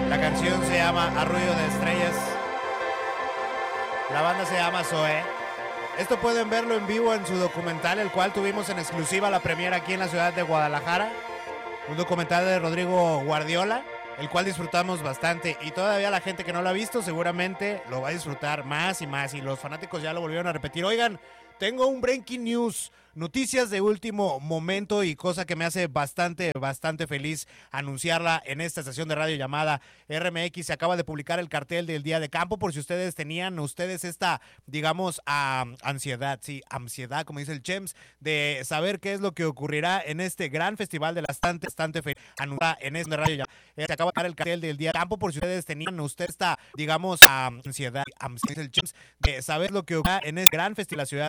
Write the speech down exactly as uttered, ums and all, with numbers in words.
La canción se llama Arroyo de Estrellas. La banda se llama Zoé. Esto pueden verlo en vivo en su documental, el cual tuvimos en exclusiva la premiera aquí en la ciudad de Guadalajara. Un documental de Rodrigo Guardiola, el cual disfrutamos bastante. Y todavía la gente que no lo ha visto seguramente lo va a disfrutar más y más. Y los fanáticos ya lo volvieron a repetir. Oigan, tengo un breaking news. Noticias de último momento y cosa que me hace bastante, bastante feliz anunciarla en esta estación de radio llamada R M X. Se acaba de publicar el cartel del Día de Campo por si ustedes tenían ustedes esta, digamos, um, ansiedad, sí, ansiedad, como dice el Chems, de saber qué es lo que ocurrirá en este gran festival de la bastante, bastante feliz anunciada en esta radio llamada. Eh, se acaba de publicar el cartel del Día de Campo por si ustedes tenían ustedes esta, digamos, um, ansiedad, um, dice el Chems, de saber lo que ocurrirá en este gran festival de la ciudad